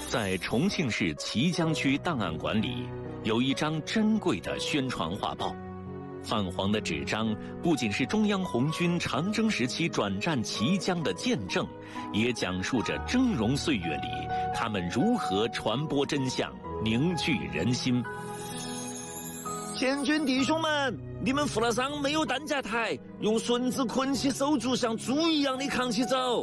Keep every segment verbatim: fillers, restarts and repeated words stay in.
在重庆市綦江区档案馆里，有一张珍贵的宣传画报。泛黄的纸张不仅是中央红军长征时期转战綦江的见证，也讲述着峥嵘岁月里他们如何传播真相、凝聚人心。 前军弟兄们，你们负了伤没有担架抬，用绳子捆起手足，像猪一样的扛起走。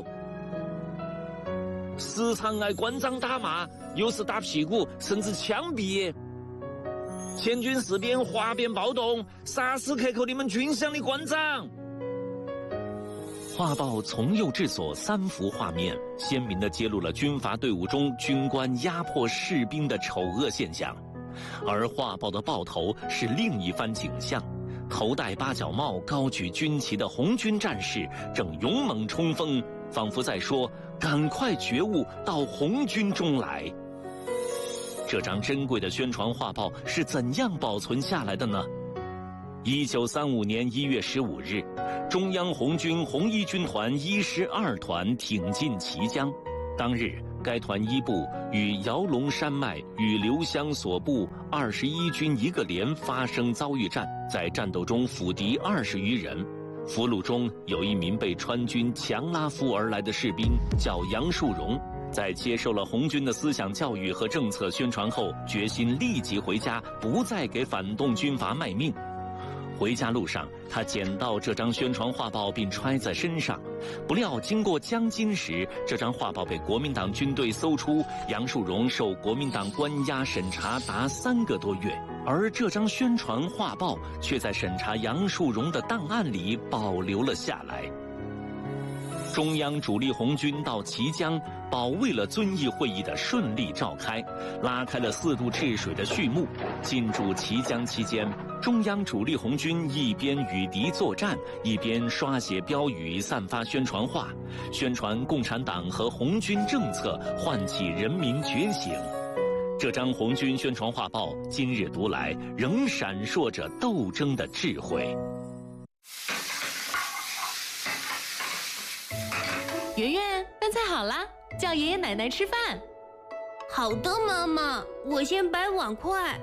时常挨关长打骂，有时打屁股，甚至枪毙。前军士兵哗变暴动，杀死克扣你们军饷的关长。 画报从右至左三幅画面，鲜明地揭露了军阀队伍中军官压迫士兵的丑恶现象。而画报的报头是另一番景象，头戴八角帽、高举军旗的红军战士正勇猛冲锋，仿佛在说：“赶快觉悟，到红军中来。”这张珍贵的宣传画报是怎样保存下来的呢？一九三五年一月十五日，中央红军红一军团一师二团挺进綦江。当日，该团一部与姚龙山脉与刘湘所部二十一军一个连发生遭遇战，在战斗中俘敌二十余人。俘虏中有一名被川军强拉夫而来的士兵，叫杨树荣。在接受了红军的思想教育和政策宣传后，决心立即回家，不再给反动军阀卖命。回家路上，他捡到这张宣传画报并揣在身上，不料经过江津时，这张画报被国民党军队搜出，杨树荣受国民党关押审查达三个多月，而这张宣传画报却在审查杨树荣的档案里保留了下来。中央主力红军到綦江，保卫了遵义会议的顺利召开，拉开了四渡治水的序幕。进驻綦江期间，中央主力红军一边与敌作战，一边刷写标语、散发宣传画，宣传共产党和红军政策，唤起人民觉醒。这张红军宣传画报今日读来，仍闪烁着斗争的智慧。 圆圆，饭菜好啦，叫爷爷奶奶吃饭。 好的，妈妈，我先摆碗筷。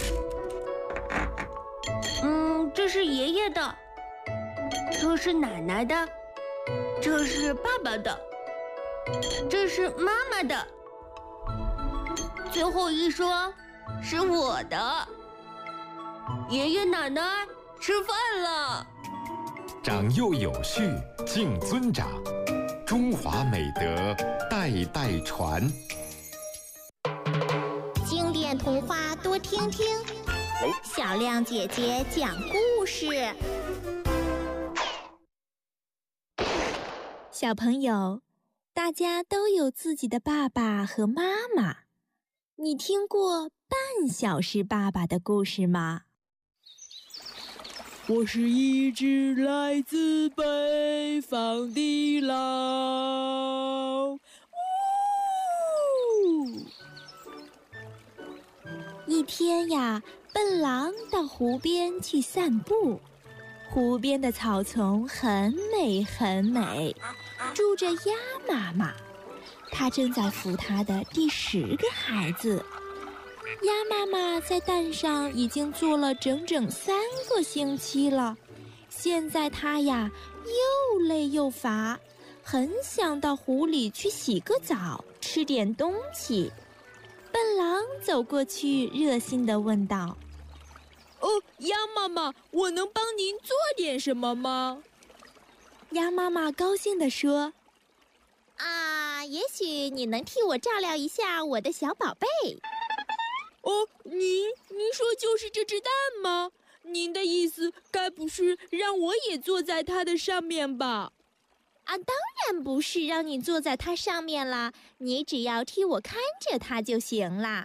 嗯，这是爷爷的，这是奶奶的，这是爸爸的，这是妈妈的，最后一双是我的。爷爷奶奶吃饭了。 长幼有序，敬尊长。中华美德代代传。 经典童话多听听，小亮姐姐讲故事。小朋友，大家都有自己的爸爸和妈妈。你听过半小时爸爸的故事吗？ 我是一只来自北方的狼。 一天呀，笨狼到湖边去散步。湖边的草丛很美很美，住着鸭妈妈，她正在孵她的第十个孩子。鸭妈妈在蛋上已经做了整整三个星期了，现在她呀又累又乏，很想到湖里去洗个澡，吃点东西。笨狼走过去，热心地问道：“ 哦，鸭妈妈，我能帮您做点什么吗？” 鸭妈妈高兴地说：“ 啊，也许你能替我照料一下我的小宝贝。” 哦，您您说就是这只蛋吗？您的意思该不是让我也坐在它的上面吧？ 啊，当然不是让你坐在它上面啦，你只要替我看着它就行啦。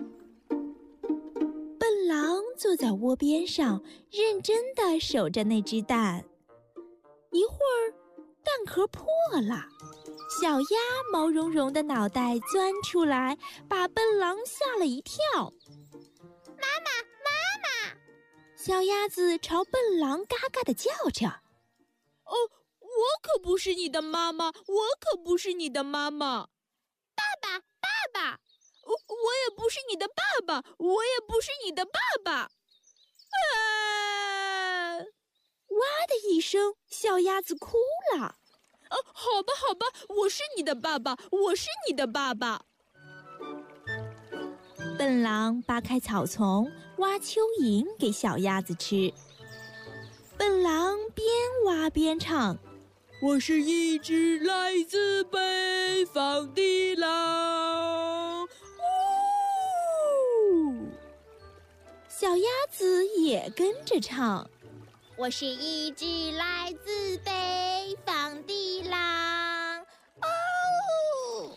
笨狼坐在窝边上，认真地守着那只蛋。一会儿，蛋壳破了。小鸭毛茸茸的脑袋钻出来，把笨狼吓了一跳。妈妈，妈妈！小鸭子朝笨狼嘎嘎地叫着。 哦，我可不是你的妈妈，我可不是你的妈妈。 爸爸，爸爸！ 我也不是你的爸爸，我也不是你的爸爸。啊！ 哇的一声，小鸭子哭了。 哦，好吧，好吧，我是你的爸爸，我是你的爸爸。 笨狼扒开草丛，挖蚯蚓给小鸭子吃。笨狼边挖边唱： 我是一只来自北方的狼。 呜！小鸭子也跟着唱： 我是一只来自北方的狼。哦！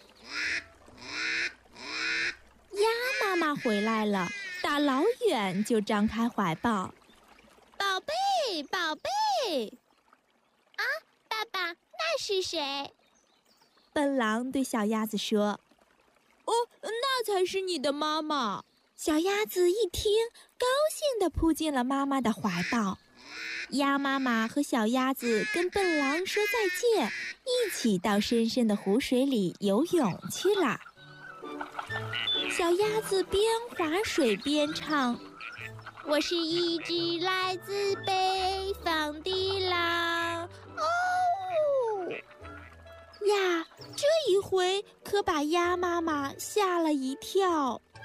鸭妈妈回来了，大老远就张开怀抱。 宝贝，宝贝！啊，爸爸，那是谁？ 笨狼对小鸭子说： 哦，那才是你的妈妈。 小鸭子一听，高兴地扑进了妈妈的怀抱。鸭妈妈和小鸭子跟笨狼说再见，一起到深深的湖水里游泳去了。小鸭子边划水边唱： 我是一只来自北方的狼。哦！ 呀，这一回可把鸭妈妈吓了一跳。